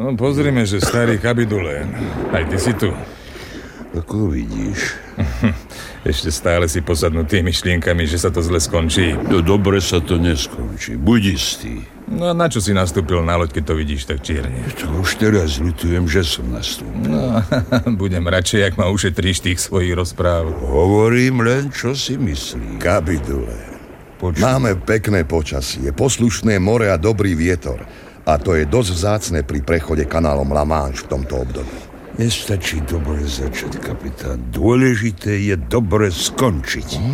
No, pozrime, že starý Kabidulén. Aj ty si tu. Ako vidíš. Ešte stále si posadnutý myšlienkami, že sa to zle skončí. No dobre sa to neskončí. Buď istý. No a na čo si nastúpil na loď, keď to vidíš tak čierne? To už teraz ľutujem, že som nastúpil. No, budem radšej, ak ma ušetríš tých svojich rozpráv. Hovorím len, čo si myslí. Kabidulén. Máme pekné počasie, poslušné more a dobrý vietor. A to je dosť vzácne pri prechode kanálom La Manche v tomto období. Nestačí dobre začať, kapitán. Dôležité je dobre skončiť.